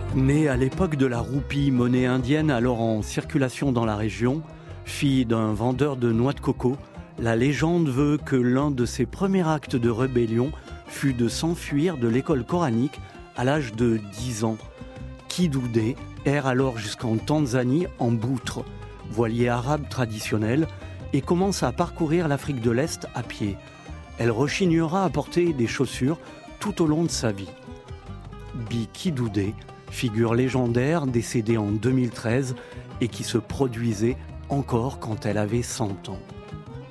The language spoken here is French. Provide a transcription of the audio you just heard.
Née à l'époque de la roupie, monnaie indienne alors en circulation dans la région, fille d'un vendeur de noix de coco, la légende veut que l'un de ses premiers actes de rébellion fut de s'enfuir de l'école coranique à l'âge de 10 ans. Kidoudé erre alors jusqu'en Tanzanie en boutre, voilier arabe traditionnel, et commence à parcourir l'Afrique de l'Est à pied. Elle rechignera à porter des chaussures tout au long de sa vie. Bi Kidoudé, figure légendaire décédée en 2013 et qui se produisait encore quand elle avait 100 ans.